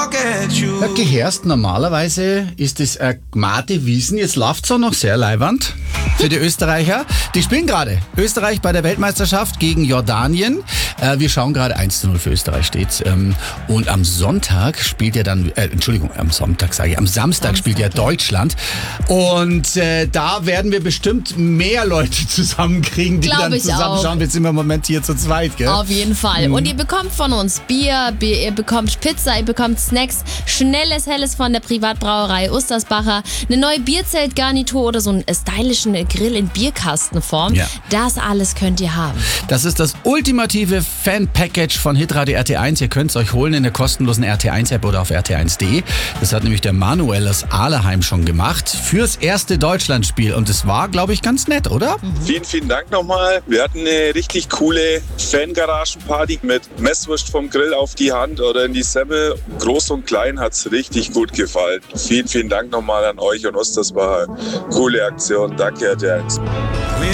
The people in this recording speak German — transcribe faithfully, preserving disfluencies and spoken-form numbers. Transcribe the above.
Ja, Geherst, normalerweise ist es ein Gmate Wiesen. Jetzt läuft es auch noch sehr leiwand für die Österreicher. Die spielen gerade Österreich bei der Weltmeisterschaft gegen Jordanien. Äh, wir schauen gerade eins zu null für Österreich steht's. Ähm, und am Sonntag spielt ja dann, äh, Entschuldigung, am Sonntag sage ich, am Samstag, Samstag spielt ja Deutschland. Und äh, da werden wir bestimmt mehr Leute zusammenkriegen, die Glaub dann ich zusammenschauen. auch. Wir sind im Moment hier zu zweit, gell? Auf jeden Fall. Mhm. Und ihr bekommt von uns Bier, Bier, ihr bekommt Pizza, ihr bekommt Snacks, schnelles, helles von der Privatbrauerei Ustersbacher, eine neue Bierzeltgarnitur oder so einen stylischen Grill in Bierkastenform. Ja. Das alles könnt ihr haben. Das ist das ultimative Fan-Package von Hitradio R T eins. Ihr könnt es euch holen in der kostenlosen R T eins App oder auf R T eins punkt de. Das hat nämlich der Manuel aus Ahleheim schon gemacht fürs erste Deutschlandspiel. Und es war, glaube ich, ganz nett, oder? Mhm. Vielen, vielen Dank nochmal. Wir hatten eine richtig coole Fangaragenparty mit Messwurst vom Grill auf die Hand oder in die Semmel. Groß und klein hat es richtig gut gefallen. Vielen, vielen Dank nochmal an euch und Ustersbacher. Coole Aktion. Danke, R T eins.